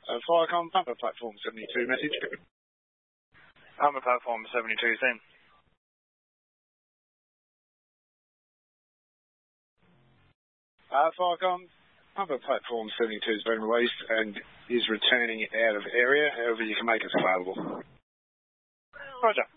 Firecom, Papa Platform 72 message. Papa Platform 72, same. Firecom, Papa Platform 72 has been released and is returning out of area. However, you can make us available. Roger.